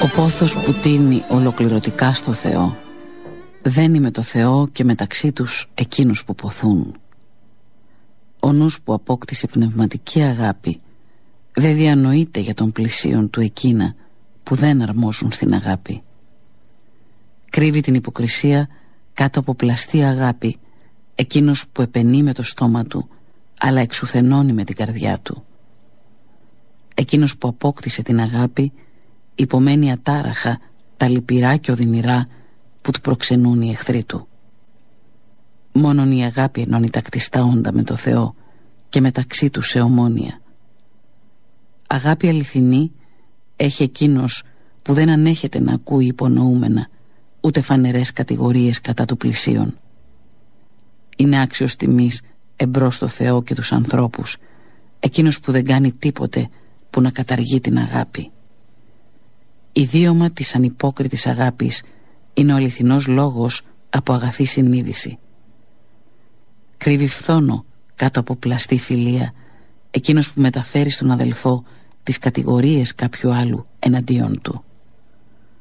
Ο πόθος που τίνει ολοκληρωτικά στο Θεό δένει με το Θεό και μεταξύ τους εκείνους που ποθούν. Ο νους που απόκτησε πνευματική αγάπη δεν διανοείται για τον πλησίον του εκείνα που δεν αρμόζουν στην αγάπη. Κρύβει την υποκρισία κάτω από πλαστή αγάπη εκείνος που επενεί με το στόμα του αλλά εξουθενώνει με την καρδιά του. Εκείνος που απόκτησε την αγάπη υπομένει ατάραχα τα λυπηρά και οδυνηρά που του προξενούν οι εχθροί του. Μόνον η αγάπη ενώνει τα κτιστά όντα με το Θεό και μεταξύ τους σε ομόνοια. Αγάπη αληθινή έχει εκείνος που δεν ανέχεται να ακούει υπονοούμενα ούτε φανερές κατηγορίες κατά του πλησίον. Είναι άξιος τιμής εμπρός στο Θεό και τους ανθρώπους εκείνος που δεν κάνει τίποτε που να καταργεί την αγάπη. Ιδίωμα της ανυπόκριτης αγάπης είναι ο αληθινός λόγος από αγαθή συνείδηση. Κρύβει φθόνο κάτω από πλαστή φιλία εκείνος που μεταφέρει στον αδελφό τις κατηγορίες κάποιου άλλου εναντίον του.